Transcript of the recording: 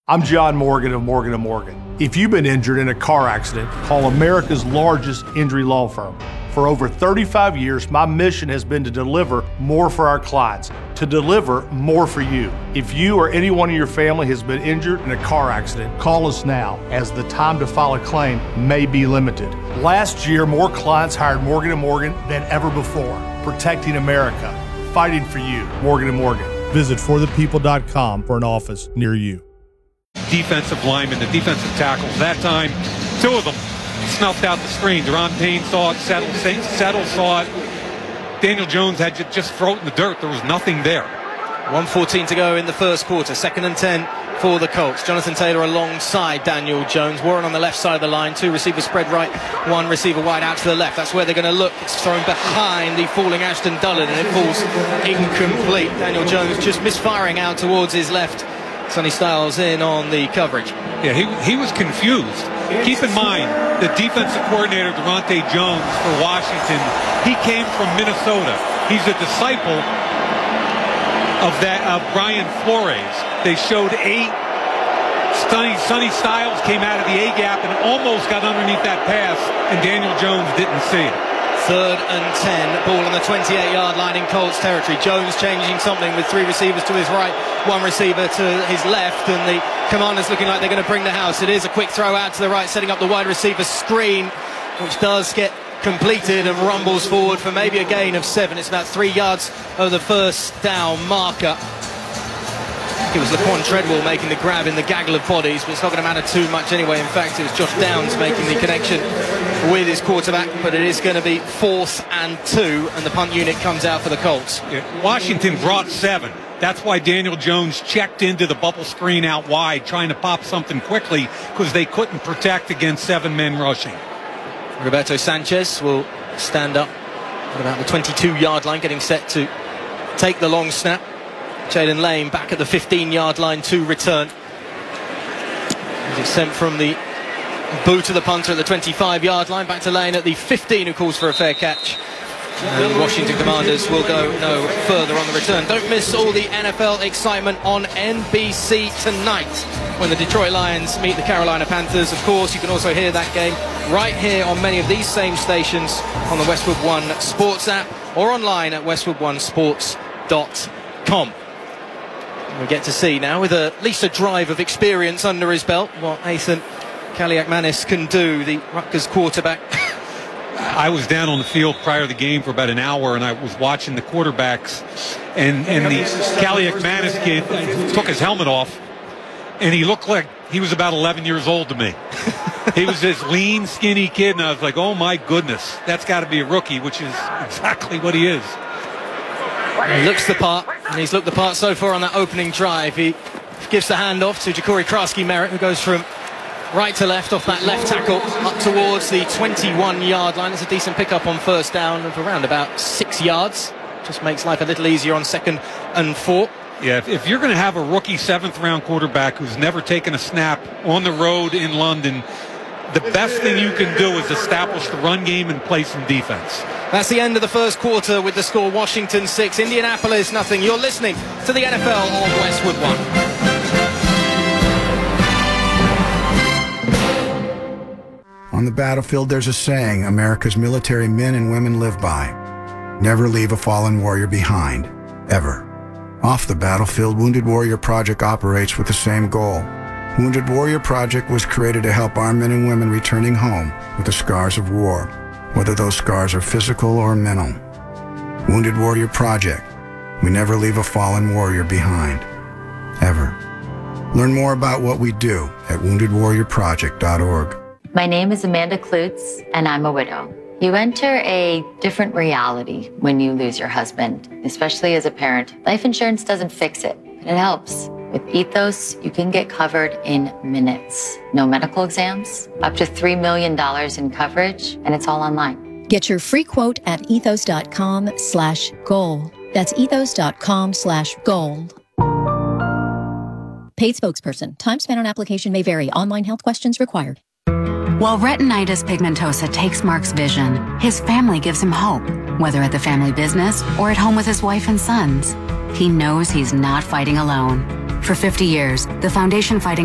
I'm John Morgan of Morgan & Morgan. If you've been injured in a car accident, call America's largest injury law firm. For over 35 years, my mission has been to deliver more for our clients, to deliver more for you. If you or anyone in your family has been injured in a car accident, call us now, as the time to file a claim may be limited. Last year, more clients hired Morgan & Morgan than ever before, protecting America, fighting for you. Morgan & Morgan. Visit forthepeople.com for an office near you. Defensive linemen, the defensive tackles. That time, two of them snuffed out the screen. Deron Payne saw it. Settle saw it. Daniel Jones had just thrown it in the dirt. There was nothing there. 1:14 to go in the first quarter. 2nd and 10 for the Colts. Jonathan Taylor alongside Daniel Jones. Warren on the left side of the line. 2 receivers spread right, 1 receiver wide out to the left. That's where they're going to look. It's thrown behind the falling Ashton Dullen, and it falls incomplete. Daniel Jones just misfiring out towards his left. Sonny Styles in on the coverage. Yeah, he was confused. Keep in mind, the defensive coordinator, Durante Jones, for Washington, he came from Minnesota. He's a disciple of Brian Flores. They showed 8. Sonny Styles came out of the A-gap and almost got underneath that pass, and Daniel Jones didn't see it. 3rd and 10, ball on the 28-yard line in Colts territory. Jones changing something with 3 receivers to his right, 1 receiver to his left, and the Commanders looking like they're going to bring the house. It is a quick throw out to the right, setting up the wide receiver screen, which does get completed and rumbles forward for maybe a gain of 7. It's about 3 yards of the first down marker. It was Laquan Treadwell making the grab in the gaggle of bodies, but it's not going to matter too much anyway. In fact, it was Josh Downs making the connection with his quarterback, but it is going to be 4th and 2, and the punt unit comes out for the Colts. Yeah, Washington brought 7. That's why Daniel Jones checked into the bubble screen out wide, trying to pop something quickly, because they couldn't protect against 7 men rushing. Roberto Sanchez will stand up at about the 22-yard line, getting set to take the long snap. Jalen Lane back at the 15-yard line to return. It's sent from the boot of the punter at the 25-yard line, back to Lane at the 15, who calls for a fair catch. And Washington Commanders will go no further on the return. Don't miss all the NFL excitement on NBC tonight when the Detroit Lions meet the Carolina Panthers. Of course, you can also hear that game right here on many of these same stations on the Westwood One Sports app or online at westwoodonesports.com. We get to see now, with at least a drive of experience under his belt, what Nathan Kaliakmanis can do, the Rutgers quarterback. I was down on the field prior to the game for about an hour, and I was watching the quarterbacks, and the Kaliakmanis kid took his helmet off, and he looked like he was about 11 years old to me. He was this lean, skinny kid, and I was like, oh my goodness, that's got to be a rookie, which is exactly what he is. He looks the part, and he's looked the part so far on that opening drive. He gives the handoff to Ja'Cory Krasky-Merritt, who goes from right to left off that left tackle up towards the 21-yard line. It's a decent pickup on first down of around about 6 yards. Just makes life a little easier on 2nd and 4. Yeah, if you're going to have a rookie 7th-round quarterback who's never taken a snap on the road in London, the best thing you can do is establish the run game and play some defense. That's the end of the first quarter with the score Washington 6, Indianapolis nothing. You're listening to the NFL on Westwood One. On the battlefield, there's a saying America's military men and women live by. Never leave a fallen warrior behind, ever. Off the battlefield, Wounded Warrior Project operates with the same goal. Wounded Warrior Project was created to help our men and women returning home with the scars of war, whether those scars are physical or mental. Wounded Warrior Project. We never leave a fallen warrior behind, ever. Learn more about what we do at woundedwarriorproject.org. My name is Amanda Klutz, and I'm a widow. You enter a different reality when you lose your husband, especially as a parent. Life insurance doesn't fix it, but it helps. With Ethos, you can get covered in minutes. No medical exams, up to $3 million in coverage, and it's all online. Get your free quote at ethos.com/goal. That's ethos.com/goal. Paid spokesperson. Time spent on application may vary. Online health questions required. While retinitis pigmentosa takes Mark's vision, his family gives him hope, whether at the family business or at home with his wife and sons. He knows he's not fighting alone. For 50 years, the foundation fighting